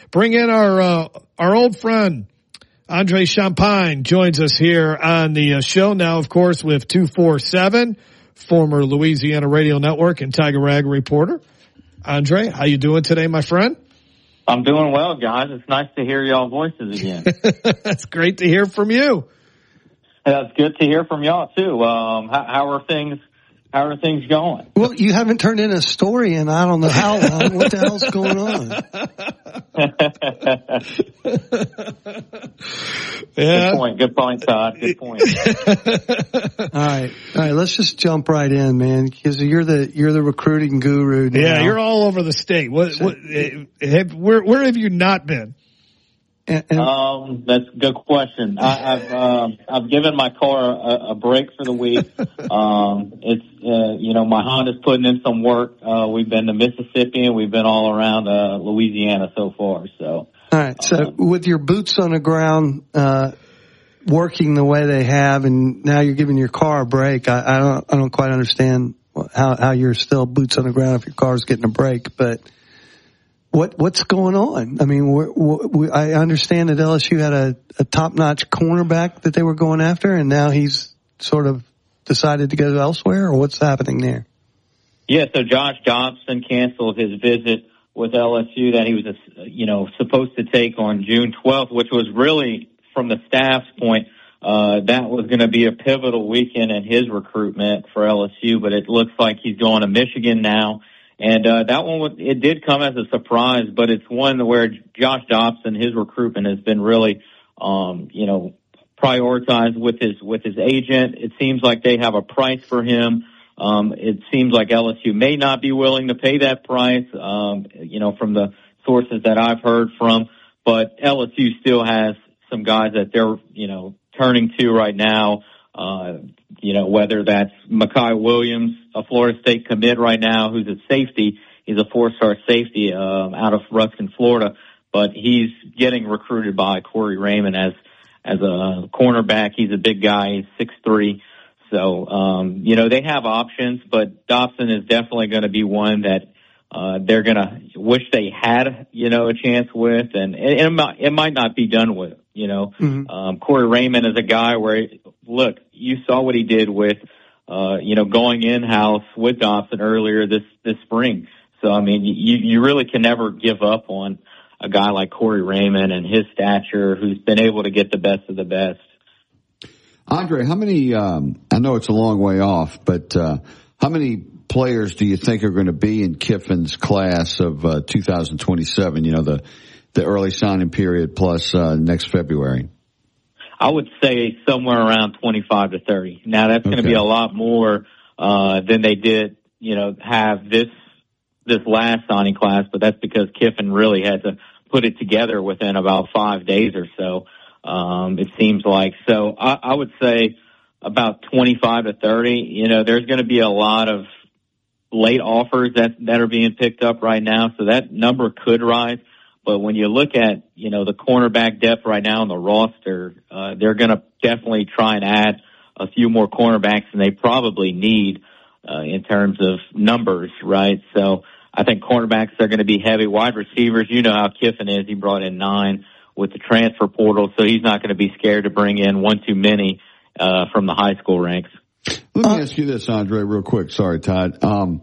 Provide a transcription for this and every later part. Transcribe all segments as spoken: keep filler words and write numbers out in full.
bring in our uh, our old friend, Andre Champagne, joins us here on the uh, show now, of course, with two forty-seven, former Louisiana Radio Network and Tiger Rag reporter. Andre, how you doing today, my friend? I'm doing well, guys. It's nice to hear y'all voices again. That's great to hear from you. That's good to hear from y'all too. Um, how, how are things? How are things going? Well, you haven't turned in a story in I don't know how long. What the hell's going on? Yeah. Good point. Good point, Todd. Good point. All right, all right. Let's just jump right in, man, because you're the you're the recruiting guru now. Yeah, you're all over the state. What? what have, where? Where have you not been? And, and, um, that's a good question. I, I've uh, I've given my car a, a break for the week. Um, it's uh, you know my Honda's putting in some work. Uh, we've been to Mississippi and we've been all around uh, Louisiana so far. So all right. So um, with your boots on the ground, uh, working the way they have, and now you're giving your car a break. I, I don't I don't quite understand how how you're still boots on the ground if your car's getting a break, but. What what's going on? I mean, we're, we're, I understand that L S U had a, a top-notch cornerback that they were going after, and now he's sort of decided to go elsewhere, or what's happening there? Yeah, so Josh Dobson canceled his visit with L S U that he was, you know, supposed to take on June twelfth, which was really, from the staff's point, uh, that was going to be a pivotal weekend in his recruitment for L S U, but it looks like he's going to Michigan now. And, uh, that one, was, it did come as a surprise, but it's one where Josh Dobson, his recruitment has been really, um, you know, prioritized with his, with his agent. It seems like they have a price for him. Um, it seems like L S U may not be willing to pay that price, um, you know, from the sources that I've heard from, but L S U still has some guys that they're, you know, turning to right now. Uh, you know, whether that's Makai Williams, a Florida State commit right now, who's a safety. He's a four-star safety, um, out of Ruskin, Florida, but he's getting recruited by Corey Raymond as, as a cornerback. He's a big guy. He's six three. So, um, you know, they have options, but Dobson is definitely going to be one that, uh, they're going to wish they had, you know, a chance with, and it, it might, it might not be done with, you know. Mm-hmm. Um, Corey Raymond is a guy where, look, you saw what he did with, uh, you know, going in-house with Dobson earlier this, this spring. So, I mean, you, you really can never give up on a guy like Corey Raymond and his stature who's been able to get the best of the best. Andre, how many, um, I know it's a long way off, but, uh, how many players do you think are going to be in Kiffin's class of, uh, two thousand twenty-seven, you know, the, the early signing period plus, uh, next February? I would say somewhere around twenty-five to thirty. Now that's okay. Going to be a lot more, uh, than they did, you know, have this, this last signing class, but that's because Kiffin really had to put it together within about five days or so. Um, it seems like, so I, I would say about twenty-five to thirty, you know, there's going to be a lot of late offers that, that are being picked up right now. So that number could rise. But when you look at, you know, the cornerback depth right now on the roster, uh, they're going to definitely try and add a few more cornerbacks than they probably need, uh, in terms of numbers, right? So I think cornerbacks are going to be heavy. Wide receivers, you know how Kiffin is. He brought in nine with the transfer portal, so he's not going to be scared to bring in one too many, uh, from the high school ranks. Let me ask you this, Andre, real quick. Sorry, Todd. Um,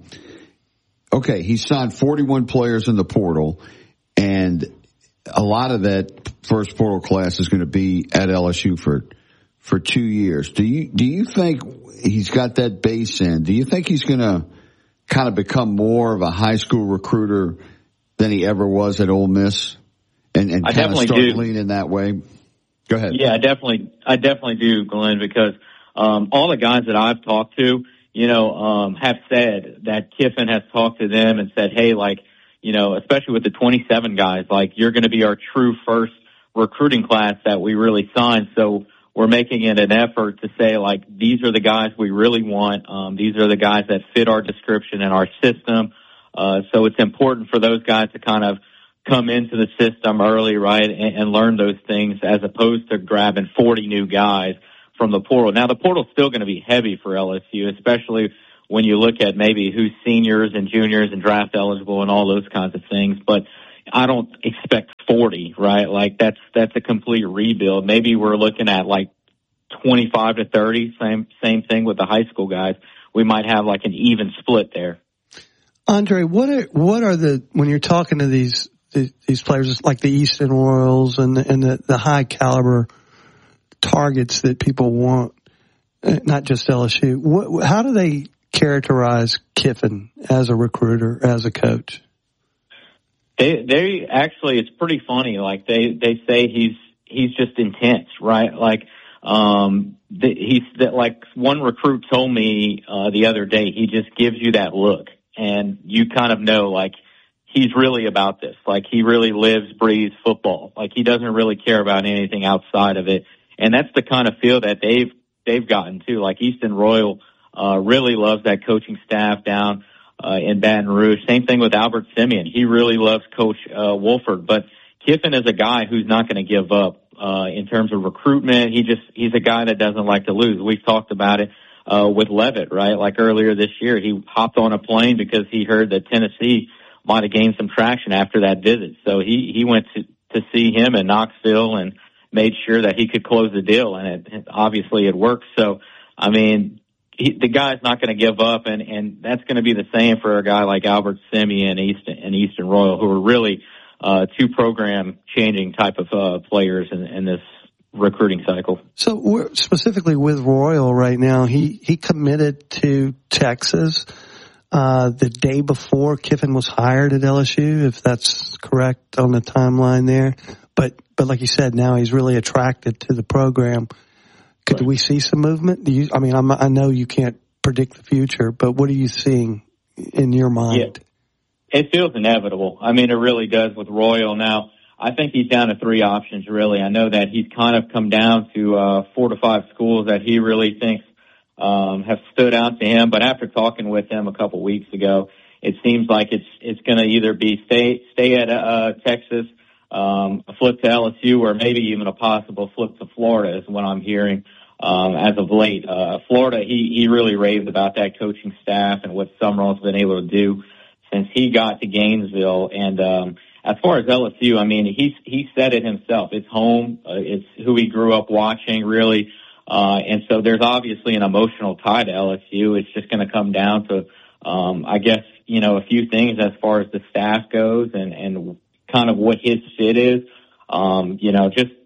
okay, he signed forty-one players in the portal, and a lot of that first portal class is going to be at L S U for for two years. Do you do you think he's got that base in? Do you think he's going to kind of become more of a high school recruiter than he ever was at Ole Miss, and, and kind of start do. leaning that way? Go ahead. Yeah, I definitely, I definitely do, Glenn, because um, all the guys that I've talked to, you know, um, have said that Kiffin has talked to them and said, hey, like, you know, especially with the twenty-seven guys, like, you're going to be our true first recruiting class that we really signed. So we're making it an effort to say, like, these are the guys we really want. Um, these are the guys that fit our description and our system. Uh, so it's important for those guys to kind of come into the system early, right, and, and learn those things as opposed to grabbing forty new guys from the portal. Now, the portal's still going to be heavy for L S U, especially when you look at maybe who's seniors and juniors and draft eligible and all those kinds of things. But I don't expect forty, right? Like that's, that's a complete rebuild. Maybe we're looking at like twenty-five to thirty, same, same thing with the high school guys. We might have like an even split there. Andre, what are, what are the, when you're talking to these, these players like the Easton Royals and the, and the, the high caliber targets that people want, not just L S U, what, how do they characterize Kiffin as a recruiter, as a coach? They, they actually, it's pretty funny. Like they, they say he's, he's just intense, right? Like, um, the, he's that like one recruit told me, uh, the other day, he just gives you that look and you kind of know like he's really about this. Like he really lives, breathes football. Like he doesn't really care about anything outside of it. And that's the kind of feel that they've, they've gotten too. Like Easton Royal, uh, really loves that coaching staff down, uh, in Baton Rouge. Same thing with Albert Simeon. He really loves Coach, uh, Wolford, but Kiffin is a guy who's not going to give up, uh, in terms of recruitment. He just, he's a guy that doesn't like to lose. We've talked about it, uh, with Levitt, right? Like earlier this year, he hopped on a plane because he heard that Tennessee might have gained some traction after that visit. So he, he went to, to see him in Knoxville and made sure that he could close the deal. And it, it obviously it worked. So, I mean, he, the guy's not going to give up, and, and that's going to be the same for a guy like Albert Simeon and Easton, and Easton Royal, who are really uh, two program-changing type of uh, players in, in this recruiting cycle. So we're specifically with Royal right now, he, he committed to Texas uh, the day before Kiffin was hired at L S U, if that's correct on the timeline there. But but like you said, now he's really attracted to the program. Could Right. we see some movement? Do you, I mean, I'm, I know you can't predict the future, but what are you seeing in your mind? Yeah. It feels inevitable. I mean, it really does with Royal now. I think he's down to three options, really. I know that he's kind of come down to uh, four to five schools that he really thinks um, have stood out to him. But after talking with him a couple weeks ago, it seems like it's it's going to either be stay stay at uh, Texas, um, a flip to L S U, or maybe even a possible flip to Florida is what I'm hearing um, as of late. Uh, Florida, he, he really raved about that coaching staff and what Summerall's been able to do since he got to Gainesville. And um, as far as L S U, I mean, he he said it himself. It's home. Uh, it's who he grew up watching, really. Uh, and so there's obviously an emotional tie to L S U. It's just going to come down to, um, I guess, you know, a few things as far as the staff goes and, and kind of what his fit is. Um, you know, just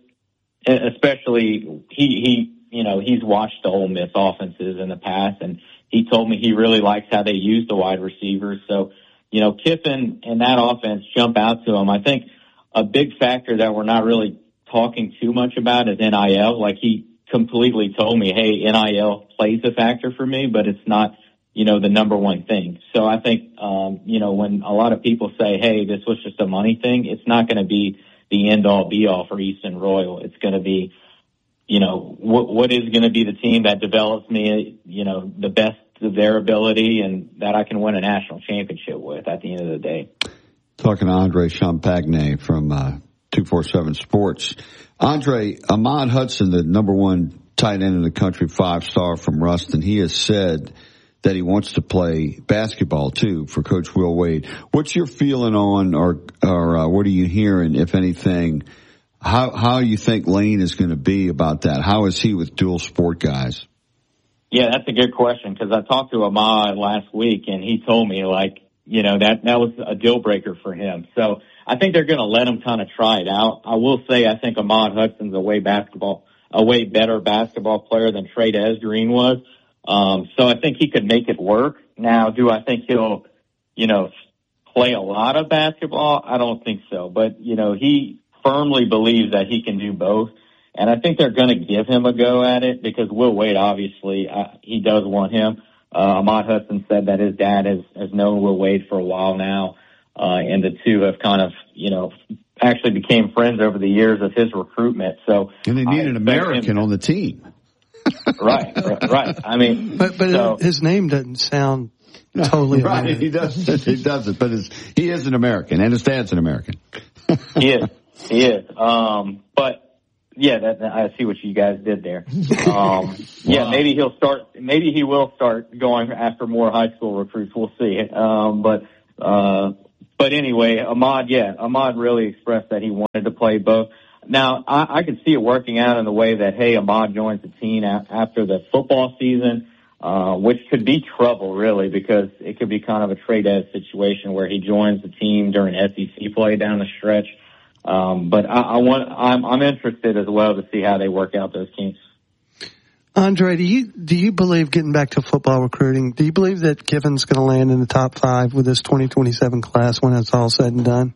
especially he, he, you know, he's watched the Ole Miss offenses in the past, and he told me he really likes how they use the wide receivers. So, you know, Kiffin and that offense jump out to him. I think a big factor that we're not really talking too much about is N I L. Like he completely told me, hey, N I L plays a factor for me, but it's not, you know, the number one thing. So I think, um, you know, when a lot of people say, hey, this was just a money thing, it's not going to be the end all be all for Easton Royal. It's going to be, you know, what, what is going to be the team that develops me, you know, the best of their ability and that I can win a national championship with at the end of the day. Talking to Andre Champagne from uh, two forty-seven Sports. Andre, Ahmad Hudson, the number one tight end in the country, five-star from Ruston, he has said that he wants to play basketball, too, for Coach Will Wade. What's your feeling on, or, or uh, what are you hearing, if anything, how how you think Lane is going to be about that? How is he with dual sport guys? Yeah, that's a good question, because I talked to Ahmad last week, and he told me, like, you know, that, that was a deal breaker for him. So I think they're going to let him kind of try it out. I will say I think Ahmad Hudson's a way basketball, a way better basketball player than Trey Green was. Um, so I think he could make it work. Now, do I think he'll, you know, play a lot of basketball? I don't think so. But, you know, he firmly believes that he can do both. And I think they're going to give him a go at it because Will Wade, obviously, uh, he does want him. Uh, Ahmad Hudson said that his dad has, has known Will Wade for a while now. Uh, and the two have kind of, you know, actually became friends over the years of his recruitment. So, and they need an American him, on the team. right, right, right. I mean, but, but so, his name doesn't sound totally right. American. He doesn't. He doesn't. But his, he is an American, and his dad's an American. he is. He is. Um, but yeah, that, I see what you guys did there. Um, yeah, wow. maybe he'll start. Maybe he will start going after more high school recruits. We'll see. Um, but uh, but anyway, Ahmad, yeah, Ahmad really expressed that he wanted to play both. Now, I, I could see it working out in the way that, hey, Ahmad joins the team a- after the football season, uh, which could be trouble, really, because it could be kind of a trade-as situation where he joins the team during S E C play down the stretch. Um, but I, I want, I'm, I'm interested as well to see how they work out those kinks. Andre, do you do you believe, getting back to football recruiting, do you believe that Kiffin's going to land in the top five with this twenty twenty-seven class when it's all said and done?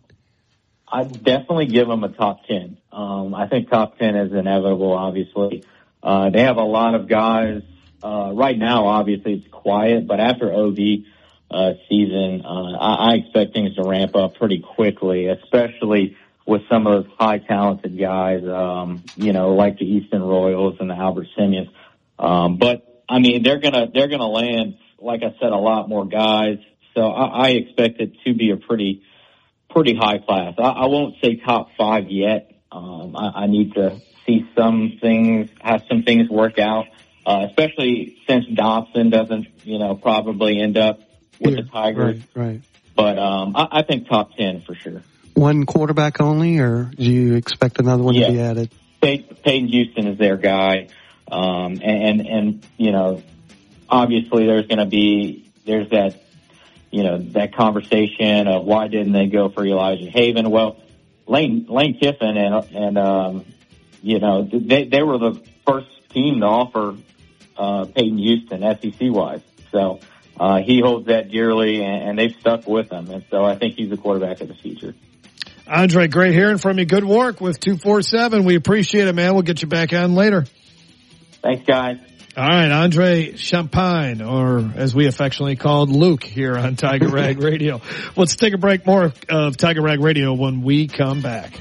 I'd definitely give them a top ten. Um, I think top ten is inevitable, obviously. Uh, they have a lot of guys. Uh, right now, obviously, it's quiet, but after O V uh, season, uh, I, I expect things to ramp up pretty quickly, especially with some of those high talented guys, um, you know, like the Easton Royals and the Albert Simeons. Um, but I mean, they're gonna, they're gonna land, like I said, a lot more guys. So I, I expect it to be a pretty, pretty high class. I, I won't say top five yet. Um, I, I need to see some things, have some things work out, uh, especially since Dobson doesn't, you know, probably end up with yeah, the Tigers. Right, right. But, um, I, I think top ten for sure. One quarterback only, or do you expect another one yeah. to be added? Peyton, Peyton Houston is their guy. Um, and, and, and, you know, obviously there's going to be, there's that, you know, that conversation of why didn't they go for Elijah Haven? Well, Lane, Lane Kiffin and, and, um, you know, they, they were the first team to offer, uh, Peyton Houston S E C wise. So, uh, he holds that dearly and, and they've stuck with him. And so I think he's the quarterback of the future. Andre, great hearing from you. Good work with two forty-seven. We appreciate it, man. We'll get you back on later. Thanks, guys. All right, Andre Champagne, or as we affectionately called Luke here on Tiger Rag Radio. Let's take a break. More of Tiger Rag Radio when we come back.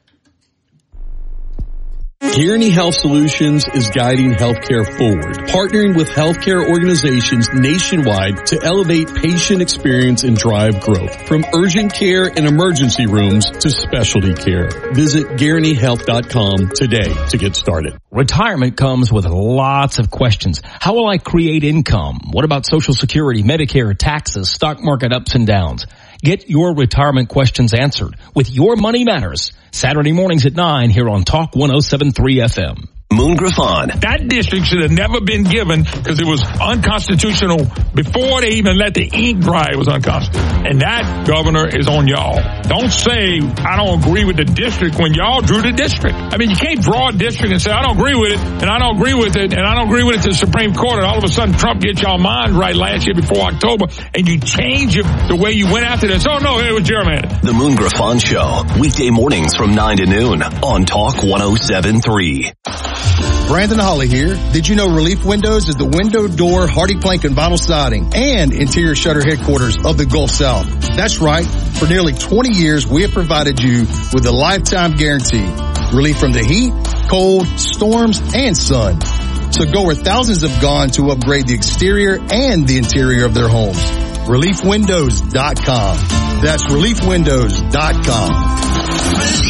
Guaranty Health Solutions is guiding healthcare forward, partnering with healthcare organizations nationwide to elevate patient experience and drive growth, from urgent care and emergency rooms to specialty care. Visit guaranty health dot com today to get started. Retirement comes with lots of questions. How will I create income? What about Social Security, Medicare, taxes, stock market ups and downs? Get your retirement questions answered with Your Money Matters, Saturday mornings at nine here on Talk one oh seven point three F M. Moon Griffon. That district should have never been given because it was unconstitutional before they even let the ink dry. It was unconstitutional. And that, Governor, is on y'all. Don't say, I don't agree with the district when y'all drew the district. I mean, you can't draw a district and say, I don't agree with it, and I don't agree with it, and I don't agree with it to the Supreme Court, and all of a sudden Trump gets y'all mind right last year before October, and you change it the way you went after this. Oh, no, it was gerrymandered. The Moon Griffon Show, weekday mornings from nine to noon on Talk one oh seven point three. Brandon Holly here. Did you know Relief Windows is the window, door, hardy plank, and vinyl siding and interior shutter headquarters of the Gulf South? That's right. For nearly twenty years, we have provided you with a lifetime guarantee. Relief from the heat, cold, storms, and sun. So go where thousands have gone to upgrade the exterior and the interior of their homes. relief windows dot com. That's relief windows dot com.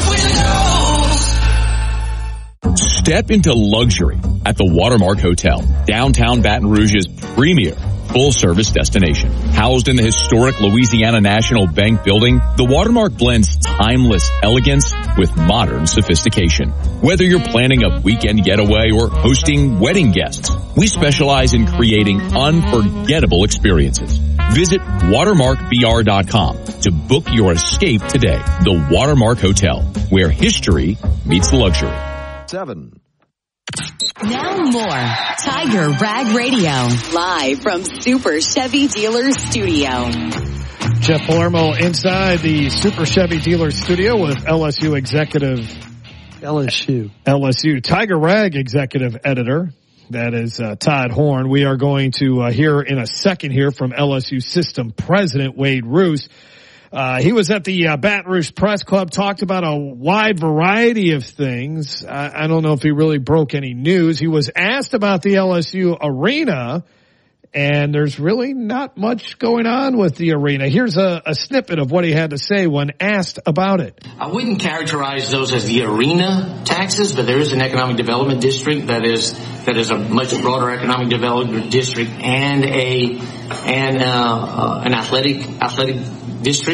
Step into luxury at the Watermark Hotel, downtown Baton Rouge's premier full-service destination. Housed in the historic Louisiana National Bank building, the Watermark blends timeless elegance with modern sophistication. Whether you're planning a weekend getaway or hosting wedding guests, we specialize in creating unforgettable experiences. Visit watermark b r dot com to book your escape today. The Watermark Hotel, where history meets luxury. Seven. Now more Tiger Rag Radio, live from Super Chevy Dealers Studio. Jeff Palermo inside the Super Chevy Dealers Studio with L S U executive L S U L S U Tiger Rag executive editor. That is uh, Todd Horn. We are going to uh, hear in a second here from L S U system president Wade Roos. Uh, he was at the uh, Baton Rouge Press Club, talked about a wide variety of things. I, I don't know if he really broke any news. He was asked about the L S U arena, and there's really not much going on with the arena. Here's a, a snippet of what he had to say when asked about it. I wouldn't characterize those as the arena taxes, but there is an economic development district that is that is a much broader economic development district and a and uh, uh, an athletic athletic district.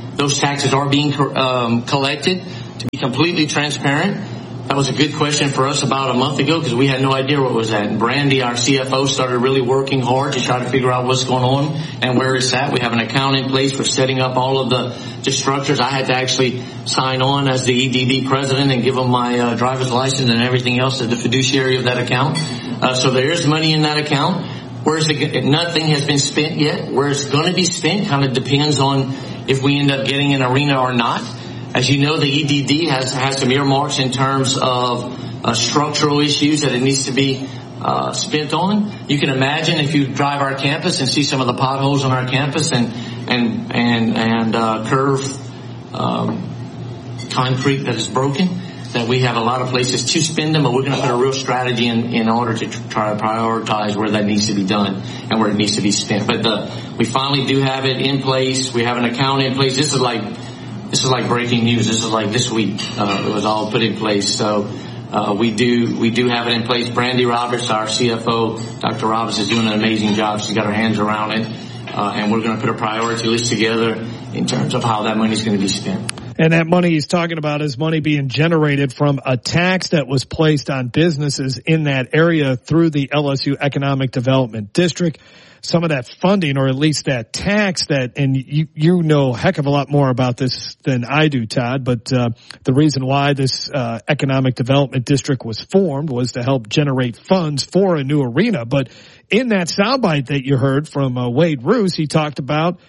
those taxes are being um, collected. To be completely transparent, that was a good question for us about a month ago because we had no idea what was at. And Brandy, our C F O, started really working hard to try to figure out what's going on and where it's at. We have an account in place for setting up all of the, the structures. I had to actually sign on as the E D D president and give them my uh, driver's license and everything else as the fiduciary of that account. Uh, so there is money in that account. Where's the, nothing has been spent yet. Where it's going to be spent kind of depends on if we end up getting an arena or not. As you know, the E D D has, has some earmarks in terms of uh, structural issues that it needs to be uh, spent on. You can imagine if you drive our campus and see some of the potholes on our campus and and and and uh, curved um, concrete that is broken, that we have a lot of places to spend them, but we're going to put a real strategy in, in order to try to prioritize where that needs to be done and where it needs to be spent. But the, we finally do have it in place. We have an account in place. This is like This is like breaking news. This is like this week. Uh, it was all put in place. So uh, we do we do have it in place. Brandy Roberts, our C F O, Doctor Roberts, is doing an amazing job. She's got her hands around it. Uh, and we're going to put a priority list together in terms of how that money is going to be spent. And that money he's talking about is money being generated from a tax that was placed on businesses in that area through the L S U Economic Development District. Some of that funding, or at least that tax that, and you, you know a heck of a lot more about this than I do, Todd, but uh, the reason why this uh, Economic Development District was formed was to help generate funds for a new arena. But in that soundbite that you heard from uh, Wade Roos, he talked about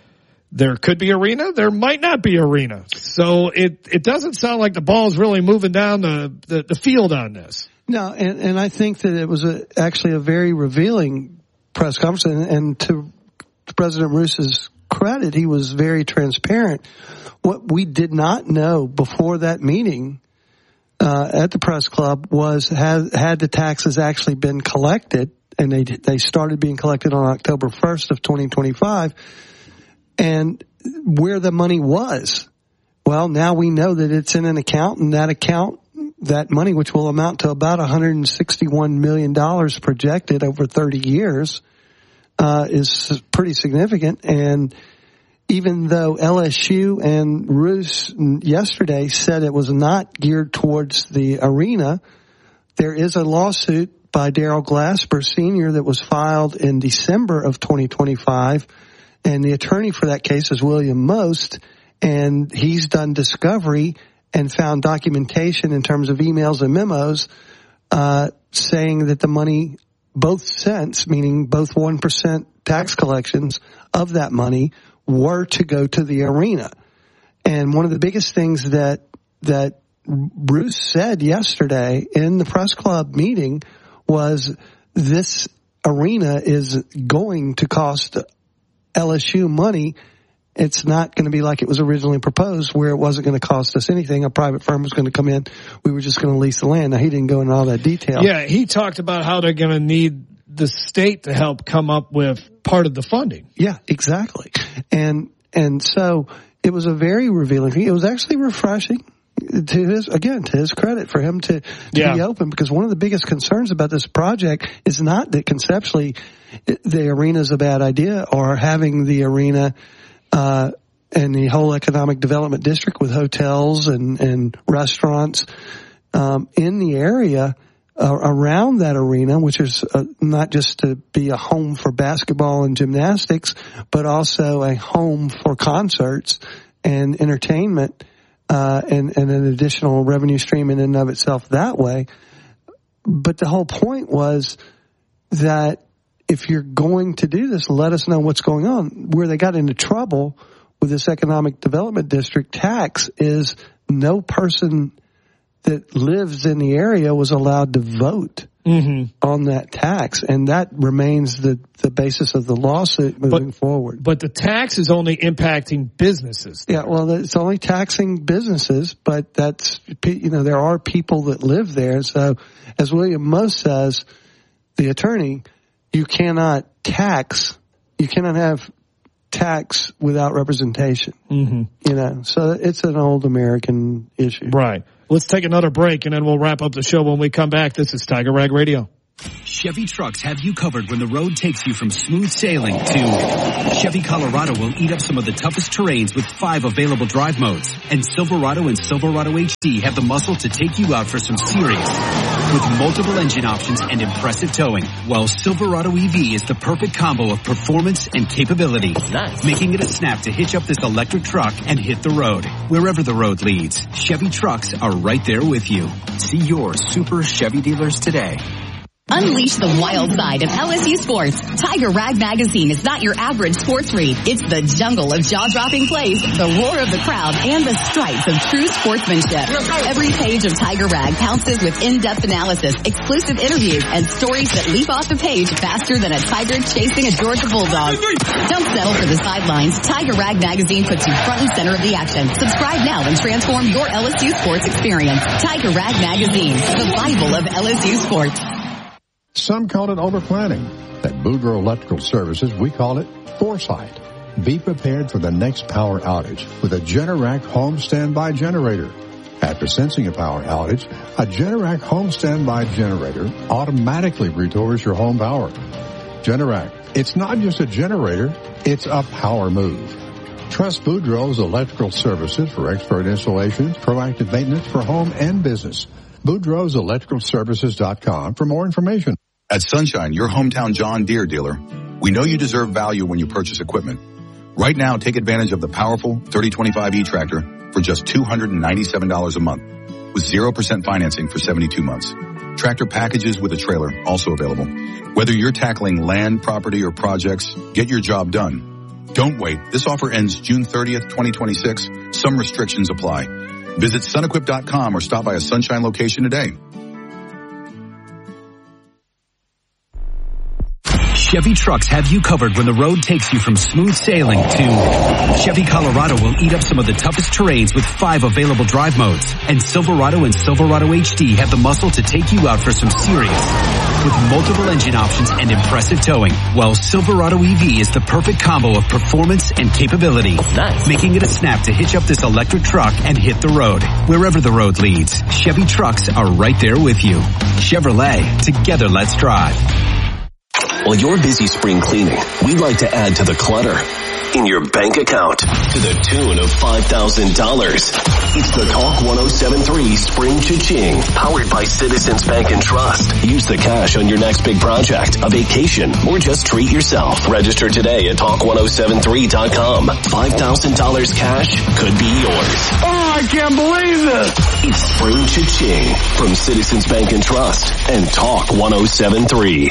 there could be arena, there might not be arena. So it, it doesn't sound like the ball's really moving down the, the, the field on this. No, and, and I think that it was a, actually a very revealing press conference, and, and to President Roos's credit, he was very transparent. What we did not know before that meeting uh, at the press club was had, had the taxes actually been collected, and they they started being collected on October first of twenty twenty-five, and where the money was. Well, now we know that it's in an account, and that account, that money, which will amount to about one hundred sixty-one million dollars projected over thirty years, uh, is pretty significant. And even though L S U and Roos yesterday said it was not geared towards the arena, there is a lawsuit by Daryl Glasper Senior that was filed in December of twenty twenty-five. And the attorney for that case is William Most, and he's done discovery and found documentation in terms of emails and memos uh saying that the money, both cents, meaning both one percent tax collections of that money, were to go to the arena. And one of the biggest things that that Bruce said yesterday in the press club meeting was this arena is going to cost L S U money. It's not going to be like it was originally proposed, where it wasn't going to cost us anything. A private firm was going to come in. We were just going to lease the land. Now, he didn't go into all that detail. Yeah, he talked about how they're going to need the state to help come up with part of the funding. Yeah, exactly. And and so it was a very revealing thing. It was actually refreshing, to his, again, to his credit, for him to, to yeah. be open, because one of the biggest concerns about this project is not that conceptually the arena is a bad idea, or having the arena Uh, and the whole economic development district with hotels and, and restaurants um, in the area uh, around that arena, which is uh, not just to be a home for basketball and gymnastics, but also a home for concerts and entertainment, uh, and, and an additional revenue stream in and of itself that way. But the whole point was that if you're going to do this, let us know what's going on. Where they got into trouble with this economic development district tax is no person that lives in the area was allowed to vote mm-hmm. on that tax. And that remains the, the basis of the lawsuit moving but, forward. But the tax is only impacting businesses. Yeah, well, it's only taxing businesses, but that's, you know, there are people that live there. So as William Most says, the attorney, you cannot tax, you cannot have tax without representation. Mm-hmm. You know, so it's an old American issue. Right. Let's take another break, and then we'll wrap up the show when we come back. This is Tiger Rag Radio. Chevy trucks have you covered when the road takes you from smooth sailing to Chevy Colorado will eat up some of the toughest terrains with five available drive modes. And Silverado and Silverado H D have the muscle to take you out for some serious with multiple engine options and impressive towing. While Silverado E V is the perfect combo of performance and capability, nice. Making it a snap to hitch up this electric truck and hit the road. Wherever the road leads, Chevy trucks are right there with you. See your Super Chevy dealers today. Unleash the wild side of L S U sports. Tiger Rag Magazine is not your average sports read. It's the jungle of jaw-dropping plays, the roar of the crowd, and the stripes of true sportsmanship. Every page of Tiger Rag pounces with in-depth analysis, exclusive interviews, and stories that leap off the page faster than a tiger chasing a Georgia bulldog. Don't settle for the sidelines. Tiger Rag Magazine puts you front and center of the action. Subscribe now and transform your L S U sports experience. Tiger Rag Magazine, the Bible of L S U sports. Some call it overplanning. At Boudreaux Electrical Services, we call it foresight. Be prepared for the next power outage with a Generac home standby generator. After sensing a power outage, a Generac home standby generator automatically restores your home power. Generac, it's not just a generator, it's a power move. Trust Boudreaux's Electrical Services for expert installations, proactive maintenance for home and business. Boudreaux's Electrical Services dot com for more information. At Sunshine, your hometown John Deere dealer, we know you deserve value when you purchase equipment. Right now, take advantage of the powerful thirty twenty-five E tractor for just two hundred ninety-seven dollars a month with zero percent financing for seventy-two months. Tractor packages with a trailer also available. Whether you're tackling land, property, or projects, get your job done. Don't wait. This offer ends June thirtieth, twenty twenty-six. Some restrictions apply. Visit sunequip dot com or stop by a Sunshine location today. Chevy trucks have you covered when the road takes you from smooth sailing to Chevy Colorado will eat up some of the toughest terrains with five available drive modes. And Silverado and Silverado H D have the muscle to take you out for some serious with multiple engine options and impressive towing. While Silverado E V is the perfect combo of performance and capability, nice. Making it a snap to hitch up this electric truck and hit the road. Wherever the road leads, Chevy trucks are right there with you. Chevrolet, together let's drive. While you're busy spring cleaning, we'd like to add to the clutter in your bank account to the tune of five thousand dollars. It's the Talk one oh seven point three Spring Cha-Ching, powered by Citizens Bank and Trust. Use the cash on your next big project, a vacation, or just treat yourself. Register today at talk one oh seven three dot com. five thousand dollars cash could be yours. Oh, I can't believe this! It's Spring Cha-Ching from Citizens Bank and Trust and Talk one oh seven point three.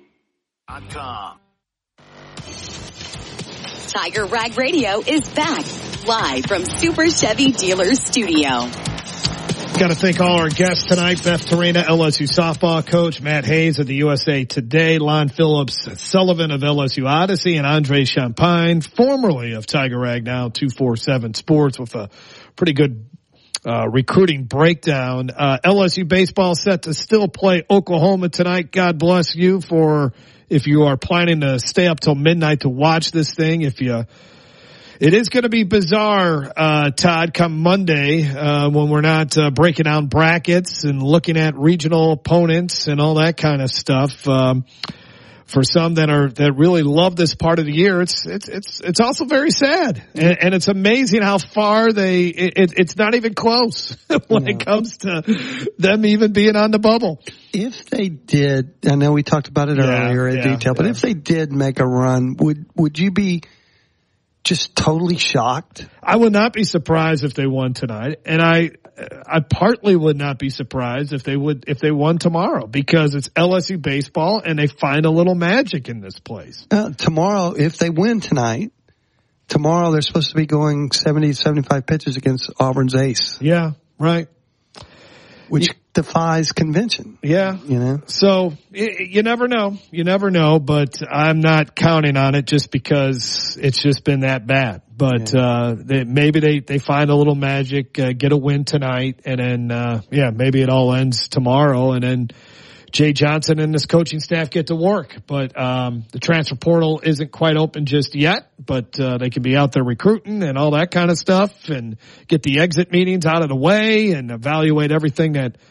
Tiger Rag Radio is back, live from Super Chevy Dealers Studio. Got to thank all our guests tonight. Beth Torina, L S U softball coach, Matt Hayes of the U S A Today, Lon Phillips Sullivan of L S U Odyssey, and Andre Champagne, formerly of Tiger Rag, now two forty-seven Sports, with a pretty good uh recruiting breakdown. Uh L S U baseball set to still play Oklahoma tonight. God bless you for if you are planning to stay up till midnight to watch this thing. If you, it is going to be bizarre, uh, Todd, come Monday, uh, when we're not, uh, breaking down brackets and looking at regional opponents and all that kind of stuff. Um, for some that are, that really love this part of the year, it's, it's, it's, it's also very sad. And, and it's amazing how far they, it, it's not even close when yeah. it comes to them even being on the bubble. If they did, I know we talked about it yeah, earlier in yeah, detail, but yeah. if they did make a run, would, would you be just totally shocked? I would not be surprised if they won tonight. And I, I partly would not be surprised if they would, if they won tomorrow, because it's L S U baseball and they find a little magic in this place. Uh, tomorrow, if they win tonight, tomorrow they're supposed to be going seventy, seventy-five pitches against Auburn's ace. Yeah, right. Which you, defies convention. Yeah. You know? So you, you never know. You never know, but I'm not counting on it just because it's just been that bad. But, yeah. uh, they, maybe they, they find a little magic, uh, get a win tonight, and then, uh, yeah, maybe it all ends tomorrow, and then Jay Johnson and his coaching staff get to work. But, um, the transfer portal isn't quite open just yet, but, uh, they can be out there recruiting and all that kind of stuff and get the exit meetings out of the way and evaluate everything that,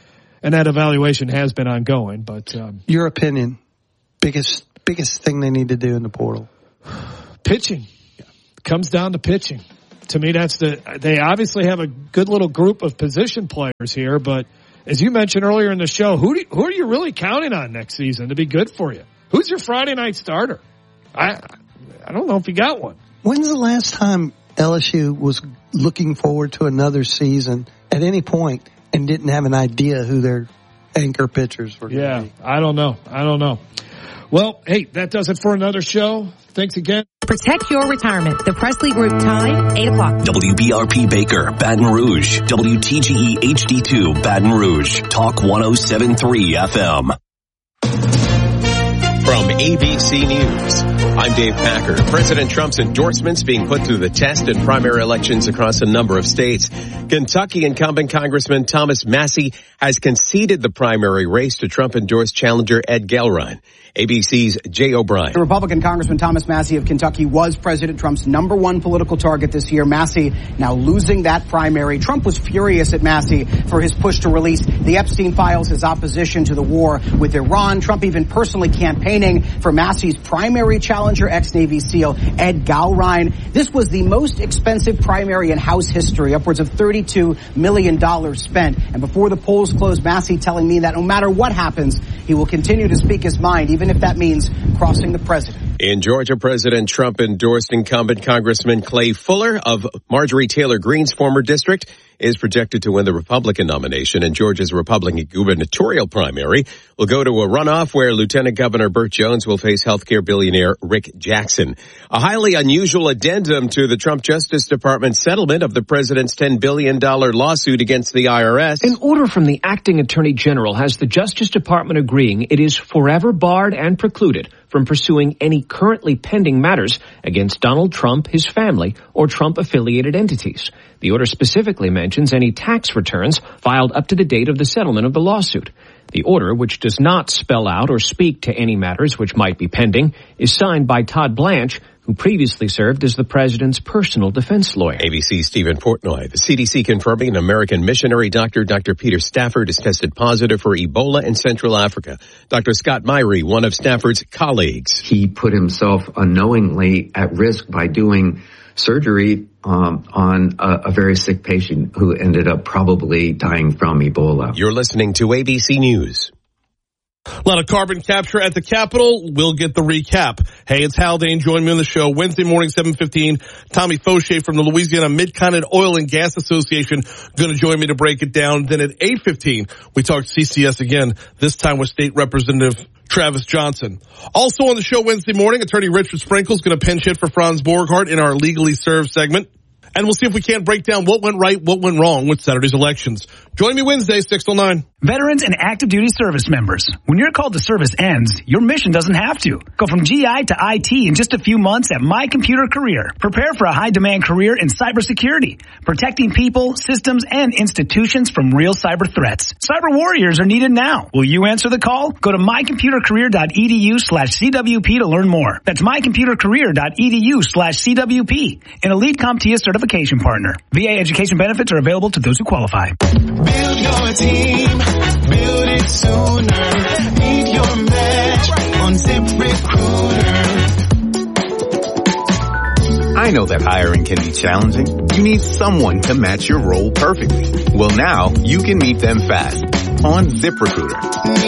and that evaluation has been ongoing. But um, your opinion, biggest biggest thing they need to do in the portal, pitching. Comes down to pitching. To me, that's the. They obviously have a good little group of position players here, but as you mentioned earlier in the show, who do you, who are you really counting on next season to be good for you? Who's your Friday night starter? I I don't know if you got one. When's the last time L S U was looking forward to another season at any point and didn't have an idea who their anchor pitchers were? Yeah, be? I don't know. I don't know. Well, hey, that does it for another show. Thanks again. Protect your retirement. The Presley Group time, eight o'clock. W B R P Baker, Baton Rouge. W T G E H D two, Baton Rouge. Talk one oh seven point three F M. From A B C News, I'm Dave Packer. President Trump's endorsements being put through the test in primary elections across a number of states. Kentucky incumbent Congressman Thomas Massie has conceded the primary race to Trump-endorsed challenger Ed Gellrein. A B C's Jay O'Brien. The Republican Congressman Thomas Massie of Kentucky was President Trump's number one political target this year. Massie now losing that primary. Trump was furious at Massie for his push to release the Epstein files, his opposition to the war with Iran. Trump even personally campaigning for Massie's primary challenger, ex-Navy SEAL Ed Gellrein. This was the most expensive primary in House history, upwards of thirty-two million dollars spent. And before the polls closed, Massie telling me that no matter what happens, he will continue to speak his mind, even if that means crossing the president. In Georgia, President Trump endorsed incumbent Congressman Clay Fuller of Marjorie Taylor Greene's former district is projected to win the Republican nomination, and Georgia's Republican gubernatorial primary will go to a runoff where Lieutenant Governor Burt Jones will face healthcare billionaire Rick Jackson. A highly unusual addendum to the Trump Justice Department settlement of the president's ten billion dollars lawsuit against the I R S. An order from the acting attorney general has the Justice Department agreeing it is forever barred and precluded from pursuing any currently pending matters against Donald Trump, his family, or Trump-affiliated entities. The order specifically mentions any tax returns filed up to the date of the settlement of the lawsuit. The order, which does not spell out or speak to any matters which might be pending, is signed by Todd Blanche, who previously served as the president's personal defense lawyer. A B C's Stephen Portnoy. The C D C confirming an American missionary doctor, Doctor Peter Stafford, is tested positive for Ebola in Central Africa. Doctor Scott Myrie, one of Stafford's colleagues. He put himself unknowingly at risk by doing surgery um, on a, a very sick patient who ended up probably dying from Ebola. You're listening to A B C News. A lot of carbon capture at the Capitol. We'll get the recap. Hey, it's Haldane. Join me on the show Wednesday morning, seven fifteen. Tommy Fauché from the Louisiana Mid-Continent Oil and Gas Association going to join me to break it down. Then at eight fifteen, we talk C C S again, this time with State Representative Travis Johnson. Also on the show Wednesday morning, Attorney Richard Sprinkle is going to pinch hit for Franz Borghardt in our Legally Served segment. And we'll see if we can't break down what went right, what went wrong with Saturday's elections. Join me Wednesday, six till nine. Veterans and active duty service members. When your call to service ends, your mission doesn't have to. Go from G I to I T in just a few months at My Computer Career. Prepare for a high-demand career in cybersecurity, protecting people, systems, and institutions from real cyber threats. Cyber warriors are needed now. Will you answer the call? Go to mycomputercareer.edu slash CWP to learn more. That's mycomputercareer.edu slash CWP. An Elite CompTIA certification partner. V A education benefits are available to those who qualify. Build your team, build it sooner. Need your match on ZipRecruiter. I know that hiring can be challenging. You need someone to match your role perfectly. Well, now you can meet them fast on ZipRecruiter.